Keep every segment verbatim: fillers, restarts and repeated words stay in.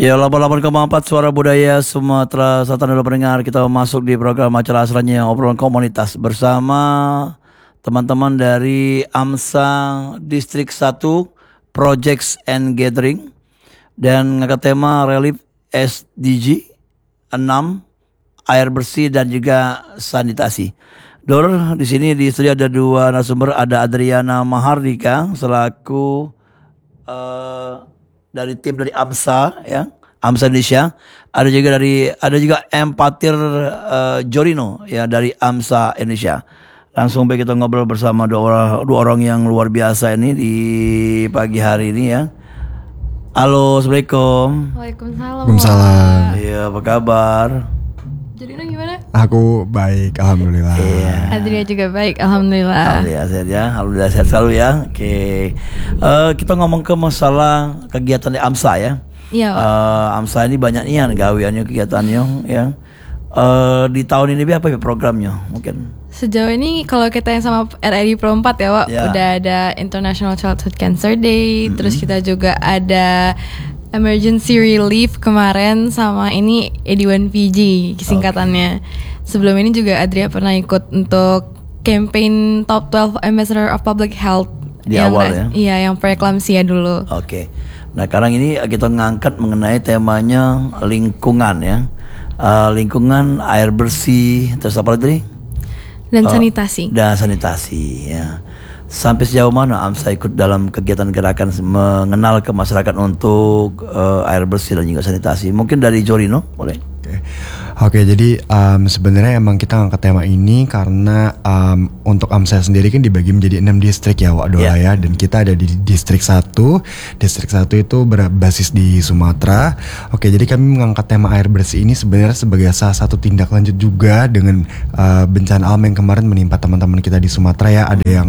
Ya, delapan puluh delapan koma empat Suara Budaya Sumatera Selatan adalah pendengar. Kita masuk di program acara asalnya obrolan komunitas bersama teman-teman dari AMSA Distrik satu Projects and Gathering dan ngangkat tema Relief S D G enam air bersih dan juga sanitasi. Dor, di sini di studio ada dua narasumber, ada Adriana Mahardika selaku uh, dari tim dari AMSA ya, AMSA Indonesia. Ada juga dari ada juga Empatir uh, Jorino ya dari AMSA Indonesia. Langsung baik kita ngobrol bersama dua orang, dua orang yang luar biasa ini di pagi hari ini ya. Halo, Assalamualaikum. Waalaikumsalam. Waalaikumsalam. Iya, apa kabar? Jorino gimana? Aku baik, alhamdulillah. Iya. Adria juga baik, alhamdulillah. Alhamdulillah sehat ya, alhamdulillah sehat selalu ya. Oke, uh, kita ngomong ke masalah kegiatan di AMSA ya. Iya, Pak. Uh, AMSA ini banyak nih gaweannya, kegiatannya ya. Uh, di tahun ini apa ya programnya mungkin? Sejauh ini kalau kita yang sama R R I Pro empat ya, Pak, Ya. udah ada International Childhood Cancer Day, Mm-hmm. terus kita juga ada Emergency Relief kemarin sama ini E D satu P G singkatannya. Sebelum ini juga Adria pernah ikut untuk campaign Top twelve Ambassador of Public Health Di yang awal ya? Iya, yang preeklamsia dulu. Oke. Nah, sekarang ini kita ngangkat mengenai temanya lingkungan ya. Uh, lingkungan, air bersih, terus apa lagi tadi? Dan Oh, sanitasi. Dan sanitasi ya. Sampai sejauh mana AMSA ikut dalam kegiatan gerakan mengenal ke masyarakat untuk uh, air bersih dan juga sanitasi? Mungkin dari Jorino, boleh? Oke, Oke, jadi um, sebenarnya emang kita ngangkat tema ini karena um, untuk AMSA sendiri kan dibagi menjadi enam distrik ya, Wak Dola Yeah. ya. Dan kita ada di distrik satu. Distrik satu itu berbasis di Sumatera. Oke, jadi kami mengangkat tema air bersih ini sebenarnya sebagai salah satu tindak lanjut juga dengan uh, bencana alam yang kemarin menimpa teman-teman kita di Sumatera ya. Ada yang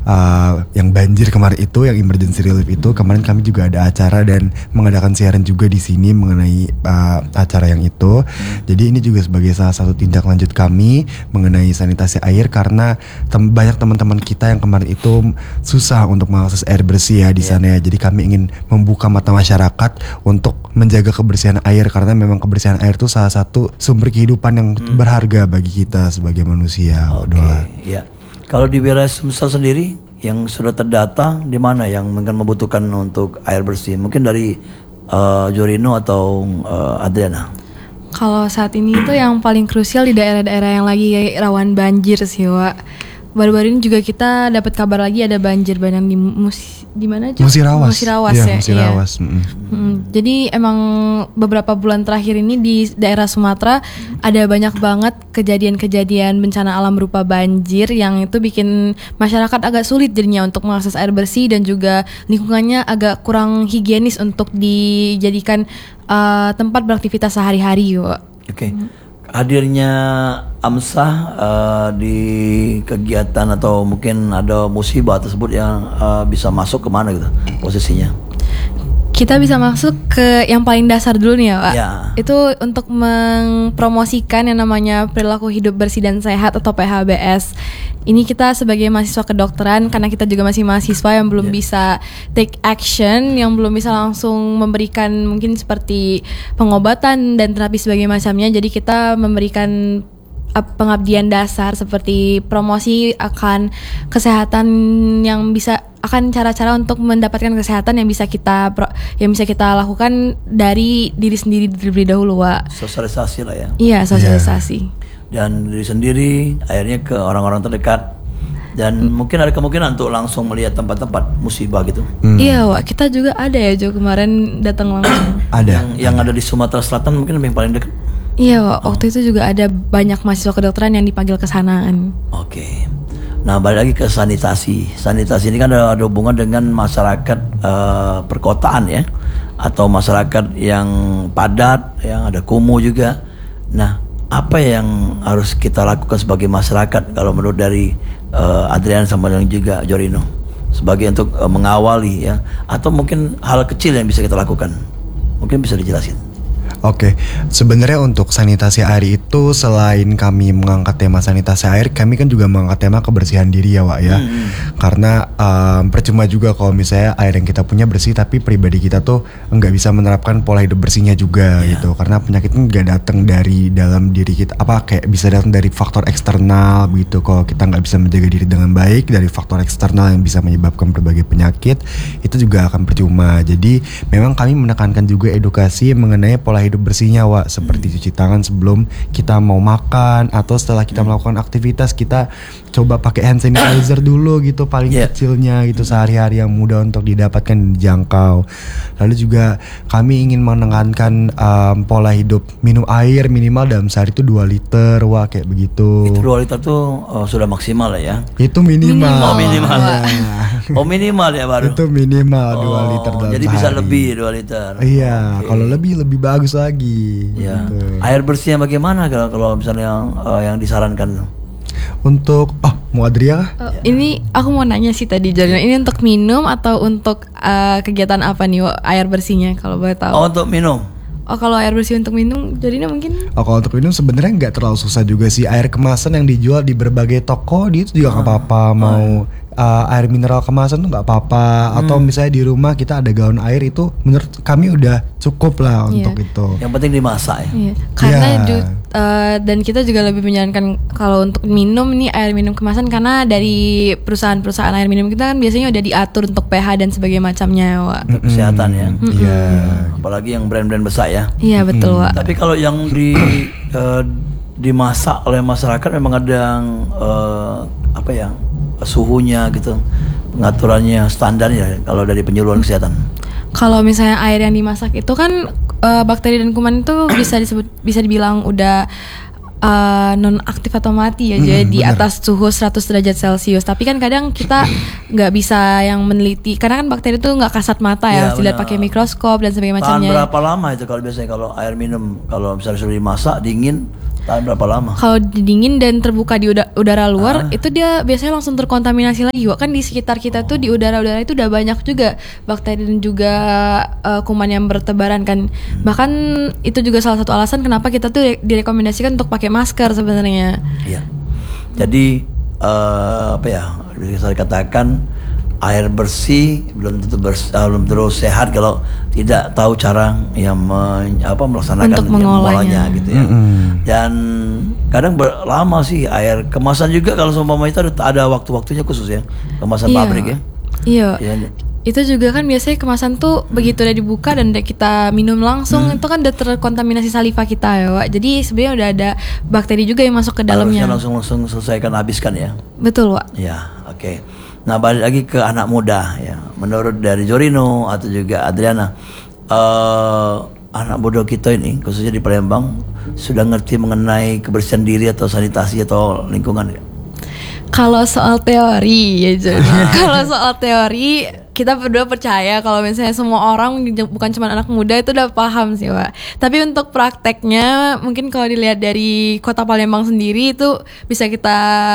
uh, yang banjir kemarin itu, yang emergency relief itu. Kemarin kami juga ada acara dan mengadakan siaran juga di sini mengenai uh, acara yang itu. Hmm. Jadi ini juga sebagai salah satu tindak lanjut kami mengenai sanitasi air karena tem- banyak teman-teman kita yang kemarin itu susah untuk mengakses air bersih ya di yeah. sana ya. Jadi kami ingin membuka mata masyarakat untuk menjaga kebersihan air karena memang kebersihan air itu salah satu sumber kehidupan yang hmm. berharga bagi kita sebagai manusia. Oke, okay. Ya. Kalau di wilayah Sumsel sendiri yang sudah terdata di mana yang mungkin membutuhkan untuk air bersih? Mungkin dari uh, Jorino atau uh, Adriana? Kalau saat ini itu yang paling krusial di daerah-daerah yang lagi rawan banjir sih, Wak. Baru-baru ini juga kita dapat kabar lagi ada banjir bandang di mus di mana aja? Musirawas. Musirawas ya. ya. Musirawas. Iya. Hmm, jadi emang beberapa bulan terakhir ini di daerah Sumatera ada banyak banget kejadian-kejadian bencana alam berupa banjir yang itu bikin masyarakat agak sulit jadinya untuk mengakses air bersih dan juga lingkungannya agak kurang higienis untuk dijadikan uh, tempat beraktivitas sehari-hari, Wak. Oke. Okay. Hmm. Hadirnya AMSA uh, di kegiatan atau mungkin ada musibah tersebut yang uh, bisa masuk kemana gitu posisinya? Kita bisa masuk ke yang paling dasar dulu nih ya, Pak. Ya. Itu untuk mempromosikan yang namanya perilaku hidup bersih dan sehat atau P H B S. Ini kita sebagai mahasiswa kedokteran karena kita juga masih mahasiswa yang belum yeah. bisa take action, yang belum bisa langsung memberikan mungkin seperti pengobatan dan terapi sebagai macamnya. Jadi kita memberikan pengabdian dasar seperti promosi akan kesehatan yang bisa akan cara-cara untuk mendapatkan kesehatan yang bisa kita yang bisa kita lakukan dari diri sendiri terlebih dahulu, Wak. Sosialisasi lah ya. Iya, sosialisasi. Yeah. Dan diri sendiri akhirnya ke orang-orang terdekat dan hmm. mungkin ada kemungkinan untuk langsung melihat tempat-tempat musibah gitu. Hmm. Iya, Wak. Kita juga ada ya, Jo, kemarin datang langsung. Ada. Yang, yang ada di Sumatera Selatan mungkin yang paling dekat. Iya, Wak. Waktu itu juga ada banyak mahasiswa kedokteran yang dipanggil ke sanaan. Oke. Nah, balik lagi ke sanitasi. Sanitasi ini kan ada, ada hubungan dengan masyarakat uh, perkotaan ya, atau masyarakat yang padat, yang ada kumuh juga. Nah, apa yang harus kita lakukan sebagai masyarakat kalau menurut dari uh, Adrian sama yang juga Jorino sebagai untuk uh, mengawali ya, atau mungkin hal kecil yang bisa kita lakukan? Mungkin bisa dijelasin. Oke, sebenarnya untuk sanitasi air itu selain kami mengangkat tema sanitasi air, kami kan juga mengangkat tema kebersihan diri ya, Wak ya. Hmm. Karena um, percuma juga kalau misalnya air yang kita punya bersih tapi pribadi kita tuh nggak bisa menerapkan pola hidup bersihnya juga yeah. gitu. Karena penyakit nggak datang dari dalam diri kita, apa kayak bisa datang dari faktor eksternal begitu. Kalau kita nggak bisa menjaga diri dengan baik dari faktor eksternal yang bisa menyebabkan berbagai penyakit, itu juga akan percuma. Jadi memang kami menekankan juga edukasi mengenai pola hidup hidup bersihnya, Wak, seperti cuci tangan sebelum kita mau makan atau setelah kita melakukan aktivitas, kita coba pakai hand sanitizer dulu gitu paling yeah. kecilnya gitu sehari-hari yang mudah untuk didapatkan dan dijangkau. Lalu juga kami ingin menekankan um, pola hidup minum air minimal dalam sehari itu dua liter, Wah, kayak begitu. Itu dua liter tuh oh, sudah maksimal lah ya. Itu minimal. Oh minimal. Ya. Oh minimal ya baru. Itu minimal oh, dua liter dalam jadi sehari. Bisa lebih dua liter. Iya, okay. Kalau lebih lebih bagus lagi. Ya. Gitu. Air bersihnya bagaimana kalau kalau misalnya yang, uh, yang disarankan? Untuk oh mau Adria kah? Uh, ini aku mau nanya sih tadi Jorino, ini untuk minum atau untuk uh, kegiatan apa nih air bersihnya kalau boleh tahu? Oh untuk minum. Oh kalau air bersih untuk minum Jorino mungkin? Oh kalau untuk minum sebenarnya nggak terlalu susah juga sih. Air kemasan yang dijual di berbagai toko dia itu juga nggak ah. apa-apa. Mau uh, air mineral kemasan tuh nggak apa-apa. Hmm. Atau misalnya di rumah kita ada galon air itu menurut kami udah cukup lah untuk yeah. itu. Yang penting dimasak ya. Yeah. Karena yeah. ju- uh, dan kita juga lebih menyarankan kalau untuk minum nih air minum kemasan karena dari perusahaan-perusahaan air minum kita kan biasanya udah diatur untuk pH dan sebagainya macamnya, Wak. Untuk kesehatan ya. Iya. Yeah. Apalagi yang brand-brand besar ya. Iya betul, Wak. Tapi kalau yang di uh, dimasak oleh masyarakat memang ada yang uh, apa ya suhunya gitu, pengaturannya standarnya kalau dari penyuluhan kesehatan. Kalau misalnya air yang dimasak itu kan uh, bakteri dan kuman itu bisa disebut bisa dibilang udah uh, non aktif atau mati ya, hmm, jadi di atas suhu seratus derajat Celcius. Tapi kan kadang kita nggak bisa yang meneliti karena kan bakteri itu nggak kasat mata ya, harus dilihat pakai mikroskop dan sebagainya macamnya. Tahan berapa lama itu kalau biasanya kalau air minum kalau misalnya sudah dimasak dingin? Tahan berapa lama? Kalau dingin dan terbuka di udara, udara luar, ah. itu dia biasanya langsung terkontaminasi lagi. Kan di sekitar kita tuh di udara-udara itu udah banyak juga bakteri dan juga uh, kuman yang bertebaran kan. Hmm. Bahkan itu juga salah satu alasan kenapa kita tuh direkomendasikan untuk pakai masker sebenarnya. Iya. Jadi uh, apa ya? Bisa dikatakan air bersih belum tentu bers, uh, belum terus sehat kalau tidak tahu cara yang men, apa melaksanakan untuk mengolahnya gitu ya. Mm-hmm. Dan kadang ber, lama sih air kemasan juga kalau seumpama itu ada, ada waktu-waktunya khusus ya kemasan iya. pabrik ya. Iya. Ya. Itu juga kan biasanya kemasan tuh hmm. begitu udah dibuka dan udah kita minum langsung hmm. itu kan udah terkontaminasi saliva kita ya, Wak. Jadi sebenarnya udah ada bakteri juga yang masuk ke dalamnya. Harusnya langsung langsung selesaikan habiskan ya. Betul, Wak. Ya, oke. Okay. Nah balik lagi ke anak muda ya. Menurut dari Jorino atau juga Adriana, uh, anak muda kita ini khususnya di Palembang sudah ngerti mengenai kebersihan diri atau sanitasi atau lingkungan? Kalau soal teori ya jadi kalau soal teori kita berdua percaya kalau misalnya semua orang bukan cuma anak muda itu udah paham sih, Pak. Tapi untuk prakteknya mungkin kalau dilihat dari Kota Palembang sendiri itu bisa kita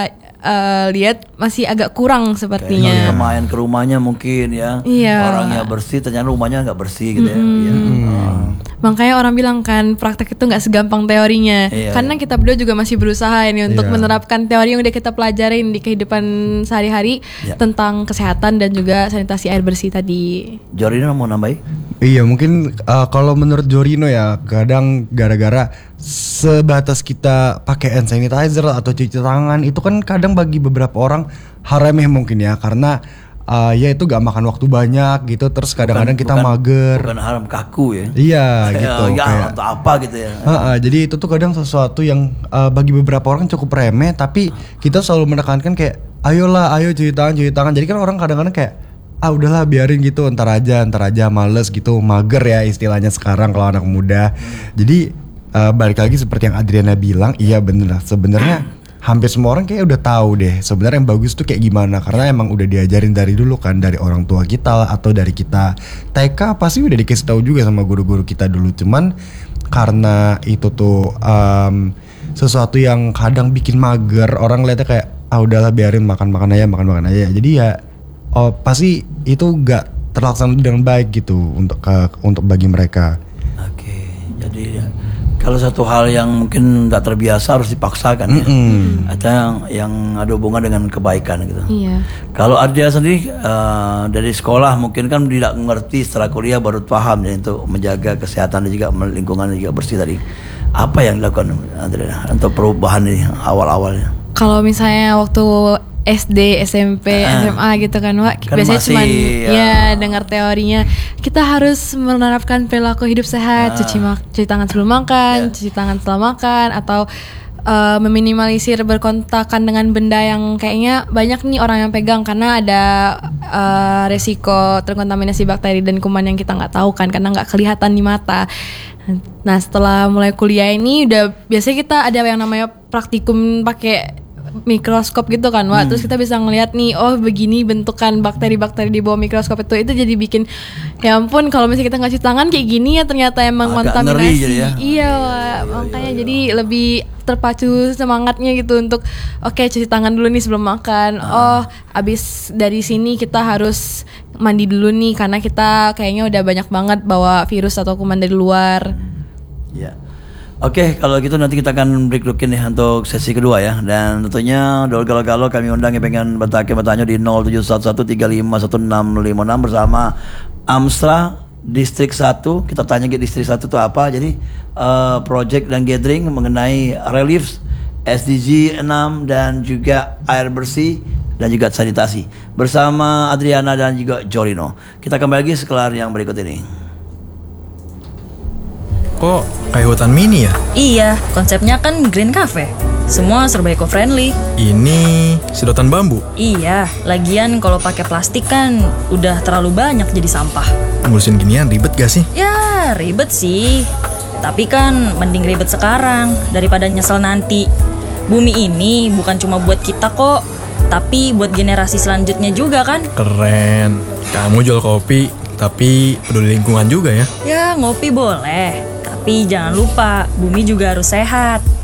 uh, lihat masih agak kurang sepertinya. Kayak main ke rumahnya mungkin ya. Iya. Orangnya bersih ternyata rumahnya nggak bersih gitu mm-hmm. ya. ya. Hmm. Makanya orang bilang kan praktek itu nggak segampang teorinya. Iya, Karena iya. kita berdua juga masih berusaha ini untuk iya. menerapkan teori yang udah kita pelajarin di kehidupan sehari-hari iya. tentang kesehatan dan juga sanitasi air bersih tadi. Jorino mau nambahin? Iya mungkin uh, kalau menurut Jorino ya kadang gara-gara sebatas kita pakai hand sanitizer atau cuci tangan itu kan kadang bagi beberapa orang hal remeh mungkin ya karena uh, ya itu gak makan waktu banyak gitu terus kadang-kadang bukan, kita bukan, mager. Bukan haram kaku ya. Iya gitu. ya, kayak, atau apa gitu ya. Uh, uh, jadi itu tuh kadang sesuatu yang uh, bagi beberapa orang cukup remeh tapi kita selalu menekankan kayak ayolah ayo cuci tangan cuci tangan. Jadi kan orang kadang-kadang kayak ah udahlah biarin gitu ntar aja ntar aja males gitu mager ya istilahnya sekarang kalau anak muda. Hmm. Jadi uh, balik lagi seperti yang Adriana bilang iya bener sebenarnya hampir semua orang kayak udah tahu deh sebenarnya yang bagus tuh kayak gimana karena emang udah diajarin dari dulu kan dari orang tua kita lah, atau dari kita T K pasti udah dikasih tahu juga sama guru-guru kita dulu cuman karena itu tuh um, sesuatu yang kadang bikin mager orang lihatnya kayak ah udahlah biarin makan-makan aja makan-makan aja jadi ya oh pasti itu gak terlaksana dengan baik gitu untuk ke, untuk bagi mereka. Oke, jadi kalau satu hal yang mungkin nggak terbiasa harus dipaksakan ya. Mm-mm. Atau yang, yang ada hubungan dengan kebaikan gitu. Iya. Kalau Ardia sendiri uh, dari sekolah mungkin kan tidak mengerti, setelah kuliah baru paham ya untuk menjaga kesehatan dan juga lingkungan juga bersih tadi. Apa yang dilakukan Adriana untuk perubahan ini awal-awalnya? Kalau misalnya waktu S D, S M P, S M A gitu kan, Wak, Kan biasanya masih, cuma ya. ya dengar teorinya. Kita harus menerapkan perilaku hidup sehat, cuci mak- cuci tangan sebelum makan, Ya. cuci tangan setelah makan, atau uh, meminimalisir berkontakan dengan benda yang kayaknya banyak nih orang yang pegang karena ada uh, resiko terkontaminasi bakteri dan kuman yang kita nggak tahu kan karena nggak kelihatan di mata. Nah setelah mulai kuliah ini udah biasanya kita ada yang namanya praktikum pakai mikroskop gitu kan, Wak. Hmm. Terus kita bisa ngelihat nih, oh begini bentukan bakteri-bakteri di bawah mikroskop itu. Itu jadi bikin, ya ampun kalau misalnya kita nggak cuci tangan kayak gini ya ternyata emang Agak kontaminasi. ngeri jadi ya. Iya, Wak. Makanya jadi lebih terpacu semangatnya gitu untuk oke okay, cuci tangan dulu nih sebelum makan. Ah. Oh, abis dari sini kita harus mandi dulu nih karena kita kayaknya udah banyak banget bawa virus atau kuman dari luar. Ya. Oke, kalau gitu nanti kita akan break dulu nih untuk sesi kedua ya. Dan tentunya Dol Galo-Galo kami undang yang pengen bertanya bertanya di nol tujuh satu satu tiga lima satu enam lima enam bersama Amsra Distrik satu. Kita tanya ke Distrik satu itu apa. Jadi uh, project dan gathering mengenai relief, S D G enam dan juga air bersih dan juga sanitasi bersama Adriana dan juga Jorino. Kita kembali lagi setelah yang berikut ini. Kok kayak hutan mini ya? Iya, konsepnya kan green cafe. Semua serba eco-friendly. Ini sedotan bambu. Iya, lagian kalau pakai plastik kan udah terlalu banyak jadi sampah. Ngurusin ginian ribet gak sih? Ya, ribet sih. Tapi kan mending ribet sekarang daripada nyesel nanti. Bumi ini bukan cuma buat kita kok, tapi buat generasi selanjutnya juga kan. Keren. Kamu jual kopi, tapi peduli lingkungan juga ya? Ya, ngopi boleh. Tapi jangan lupa, bumi juga harus sehat.